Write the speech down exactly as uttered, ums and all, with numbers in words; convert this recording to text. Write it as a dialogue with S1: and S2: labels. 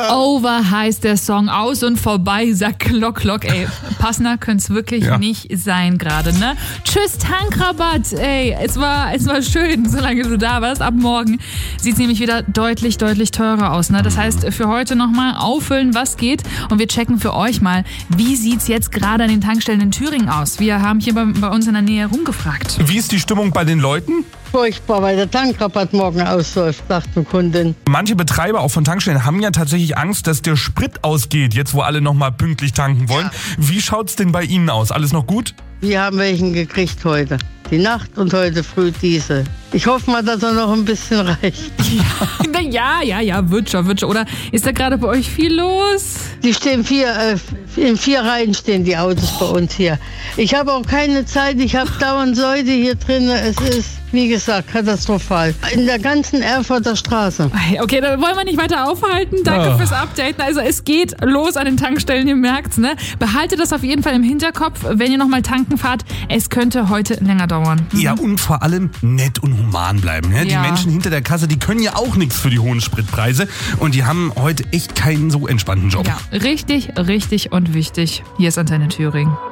S1: Over heißt der Song. Aus und vorbei, sagt Glock Glock. Ey, passender könnte es wirklich ja. nicht sein gerade, ne? Tschüss, Tankrabatt. Ey, es war, es war schön, solange du da warst. Ab morgen sieht es nämlich wieder deutlich, deutlich teurer aus, ne? Das heißt, für heute nochmal auffüllen, was geht. Und wir checken für euch mal, wie sieht es jetzt gerade an den Tankstellen in Thüringen aus? Wir haben hier bei, bei uns in der Nähe rumgefragt.
S2: Wie ist die Stimmung bei den Leuten?
S3: Furchtbar, weil der Tankrabatt morgen ausläuft, sagt eine Kundin.
S2: Manche Betreiber auch von Tankstellen haben ja tatsächlich Angst, dass der Sprit ausgeht, jetzt wo alle nochmal pünktlich tanken wollen. Ja. Wie schaut's denn bei Ihnen aus? Alles noch gut?
S3: Wir haben welchen gekriegt heute. Die Nacht und heute früh diese. Ich hoffe mal, dass er noch ein bisschen reicht.
S1: Ja, ja, ja, ja, wird schon, wird schon. Oder ist da gerade bei euch viel los?
S3: Die stehen vier, äh, in vier Reihen stehen die Autos bei uns hier. Ich habe auch keine Zeit, ich habe dauernd Leute hier drin. Es ist, wie gesagt, katastrophal. In der ganzen Erfurter Straße.
S1: Okay, dann wollen wir nicht weiter aufhalten. Danke oh. fürs Updaten. Also es geht los an den Tankstellen, ihr merkt's, ne? Behaltet das auf jeden Fall im Hinterkopf, wenn ihr nochmal tanken fahrt. Es könnte heute länger dauern.
S2: Mhm. Ja, und vor allem nett und human bleiben. Ne? Die
S1: ja.
S2: Menschen hinter der Kasse, die können ja auch nichts für die hohen Spritpreise. Und die haben heute echt keinen so entspannten Job.
S1: Ja, richtig, richtig und wichtig. Hier ist Antenne Thüringen.